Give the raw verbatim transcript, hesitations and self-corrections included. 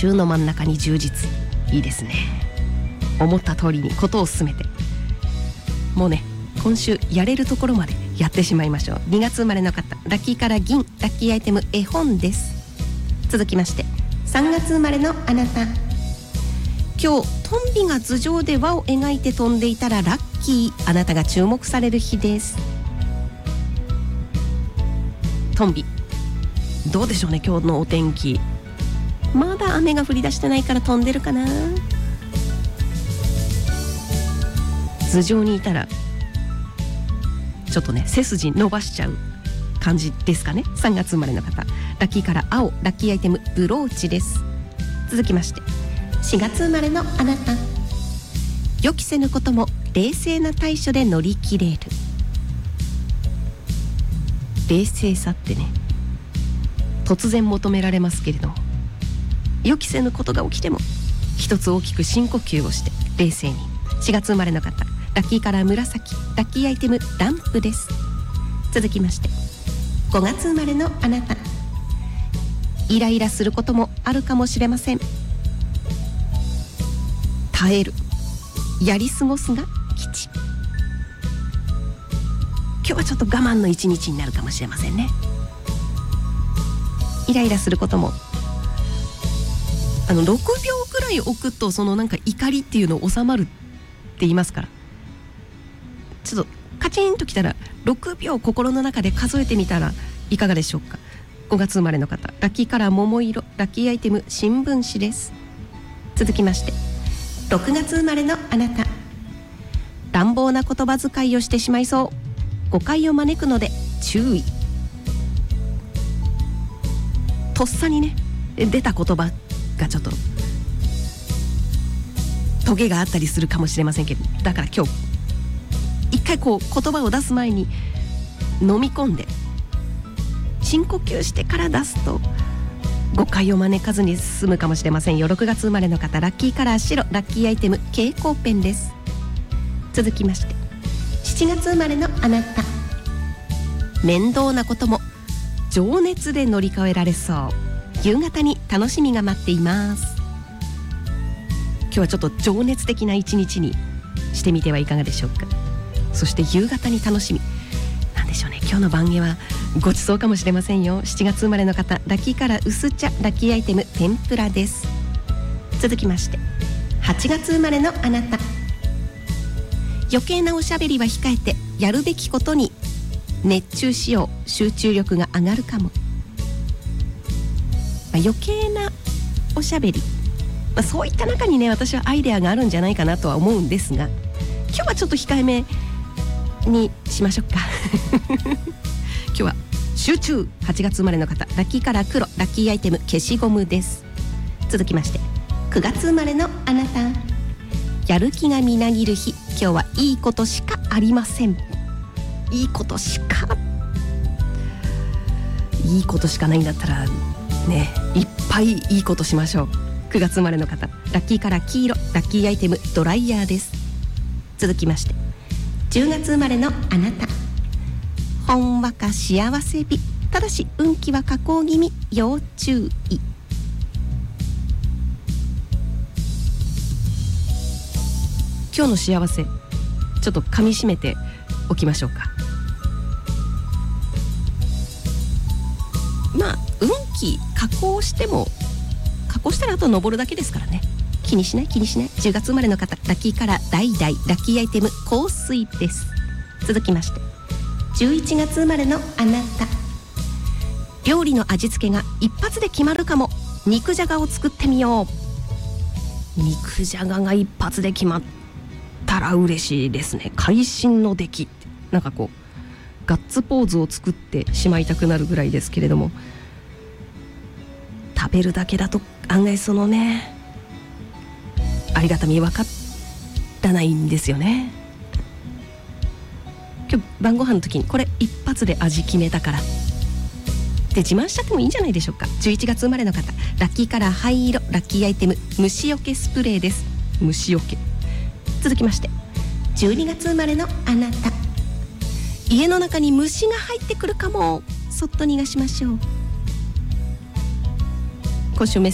週の真ん中に充実。いいですね。思った通りにことを進めて、もうね今週やれるところまでやってしまいましょう。にがつ生まれの方、ラッキーカラー銀、ラッキーアイテム絵本です。続きましてさんがつ生まれのあなた、今日トンビが頭上で輪を描いて飛んでいたらラッキー、あなたが注目される日です。トンビどうでしょうね。今日のお天気、まだ雨が降り出してないから飛んでるかな。頭上にいたらちょっとね背筋伸ばしちゃう感じですかね。さんがつ生まれの方、ラッキーカラー青、ラッキーアイテムブローチです。続きましてしがつ生まれのあなた、予期せぬことも冷静な対処で乗り切れる。冷静さってね突然求められますけれども、予期せぬことが起きても一つ大きく深呼吸をして冷静に。しがつ生まれの方、ラッキーカラー紫、ラッキーアイテムランプです。続きましてごがつ生まれのあなた、イライラすることもあるかもしれません。耐える、やり過ごすが吉。今日はちょっと我慢の一日になるかもしれませんね。イライラすることもあのろくびょうくらい置くとそのなんか怒りっていうの収まるって言いますから、ちょっとカチンときたらろくびょう心の中で数えてみたらいかがでしょうか。ごがつ生まれの方、ラッキーカラー桃色、ラッキーアイテム新聞紙です。続きましてろくがつ生まれのあなた、乱暴な言葉遣いをしてしまいそう、誤解を招くので注意。とっさにね出た言葉がちょっとトゲがあったりするかもしれませんけど、だから今日一回こう言葉を出す前に飲み込んで深呼吸してから出すと誤解を招かずに済むかもしれませんよ。ろくがつ生まれの方、ラッキーカラー白、ラッキーアイテム蛍光ペンです。続きましてしちがつ生まれのあなた、面倒なことも情熱で乗り越えられそう。夕方に楽しみが待っています。今日はちょっと情熱的な一日にしてみてはいかがでしょうか。そして夕方に楽しみなんでしょうね。今日の晩宴はごちそうかもしれませんよ。しちがつ生まれの方、ラッキーカラー薄茶、ラッキーアイテム天ぷらです。続きましてはちがつ生まれのあなた、余計なおしゃべりは控えてやるべきことに熱中しよう。集中力が上がるかも。まあ、余計なおしゃべり、まあ、そういった中にね私はアイデアがあるんじゃないかなとは思うんですが、今日はちょっと控えめにしましょうか今日は集中。はちがつ生まれの方、ラッキーカラー黒、ラッキーアイテム消しゴムです。続きましてくがつ生まれのあなた、やる気がみなぎる日。今日はいいことしかありません。いいことしかいいことしかないんだったらね、いっぱいいいことしましょう。くがつ生まれの方、ラッキーカラー黄色、ラッキーアイテムドライヤーです。続きましてじゅうがつ生まれのあなた、ほんわか幸せ日。ただし運気は下降気味、要注意。今日の幸せちょっと噛み締めておきましょうか。まあ運気下降しても下降したらあと登るだけですからね。気にしない気にしない。じゅうがつ生まれの方、ラッキーカラー橙、ラッキーアイテム香水です。続きましてじゅういちがつ生まれのあなた、料理の味付けが一発で決まるかも。肉じゃがを作ってみよう。肉じゃがが一発で決まったら嬉しいですね。会心の出来、なんかこうガッツポーズを作ってしまいたくなるぐらいですけれども、食べるだけだと案外そのねありがたみ分からないんですよね。今日晩ご飯の時にこれ一発で味決めたからって自慢しちゃってもいいんじゃないでしょうか。じゅういちがつ生まれの方、ラッキーカラー灰色、ラッキーアイテム虫除けスプレーです。虫除け。続きましてじゅうにがつ生まれのあなた、家の中に虫が入ってくるかも。そっと逃がしましょう。今週メッ